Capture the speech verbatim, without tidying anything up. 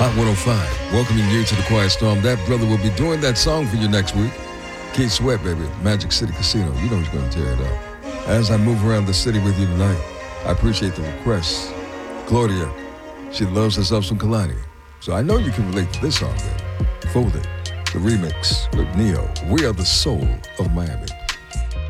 Hot one oh five, welcoming you to the Quiet Storm. That brother will be doing that song for you next week. Keith Sweat, baby, Magic City Casino. You know he's going to tear it up. As I move around the city with you tonight, I appreciate the requests. Claudia, she loves herself some Kalani. So I know you can relate to this song, baby. Folded, the remix with Neo. We are the soul of Miami.